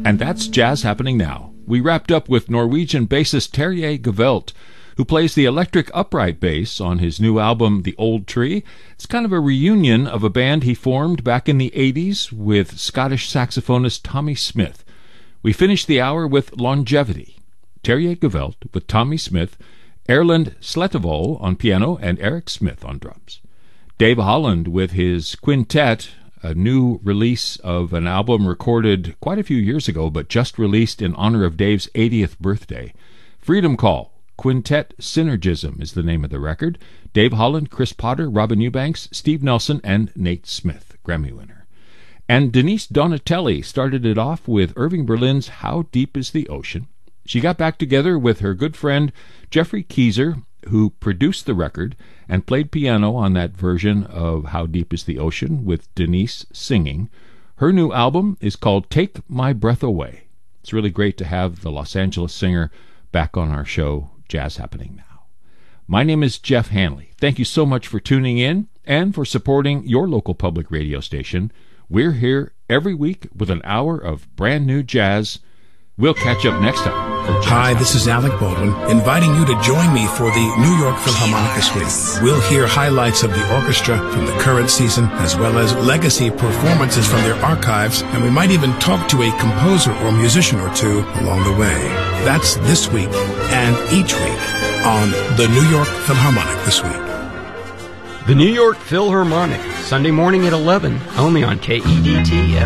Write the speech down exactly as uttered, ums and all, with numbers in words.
And that's Jazz Happening Now. We wrapped up with Norwegian bassist Terje Gevelt, who plays the electric upright bass on his new album, The Old Tree. It's kind of a reunion of a band he formed back in the eighties with Scottish saxophonist Tommy Smith. We finished the hour with Longevity. Terje Gevelt with Tommy Smith, Erlend Slettevol on piano, and Eric Smith on drums. Dave Holland with his quintet, a new release of an album recorded quite a few years ago, but just released in honor of Dave's eightieth birthday. Freedom Call, Quintet Synergism is the name of the record. Dave Holland, Chris Potter, Robin Eubanks, Steve Nelson, and Nate Smith, Grammy winner. And Denise Donatelli started it off with Irving Berlin's How Deep is the Ocean. She got back together with her good friend Jeffrey Keyser, who produced the record and played piano on that version of How Deep is the Ocean with Denise singing. Her new album is called Take My Breath Away. It's really great to have the Los Angeles singer back on our show, Jazz Happening Now. My name is Jeff Hanley. Thank you so much for tuning in and for supporting your local public radio station. We're here every week with an hour of brand new jazz. We'll catch up next time. Hi, this is Alec Baldwin, inviting you to join me for the New York Philharmonic this week. We'll hear highlights of the orchestra from the current season, as well as legacy performances from their archives, and we might even talk to a composer or musician or two along the way. That's this week and each week on the New York Philharmonic this week. The New York Philharmonic, Sunday morning at eleven, only on K E D T